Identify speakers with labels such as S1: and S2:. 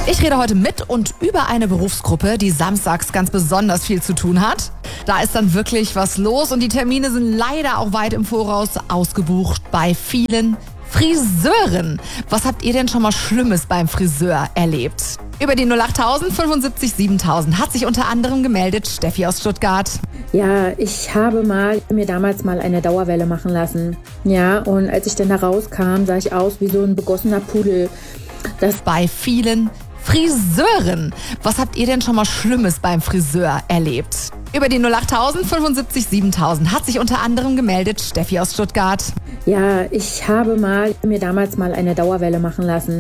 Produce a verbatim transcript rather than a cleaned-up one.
S1: Ich rede heute mit und über eine Berufsgruppe, die samstags ganz besonders viel zu tun hat. Da ist dann wirklich was los und die Termine sind leider auch weit im Voraus ausgebucht bei vielen Friseuren. Was habt ihr denn schon mal Schlimmes beim Friseur erlebt? Über die null acht tausend fünfundsiebzig siebentausend hat sich unter anderem gemeldet Steffi aus Stuttgart.
S2: Ja, ich habe mal mir damals mal eine Dauerwelle machen lassen. Ja, und als ich dann da rauskam, sah ich aus wie so ein begossener Pudel.
S1: Das bei vielen Friseuren. Was habt ihr denn schon mal Schlimmes beim Friseur erlebt? Über die null acht tausend fünfundsiebzig siebentausend hat sich unter anderem gemeldet Steffi aus Stuttgart.
S2: Ja, ich habe mal mir damals mal eine Dauerwelle machen lassen.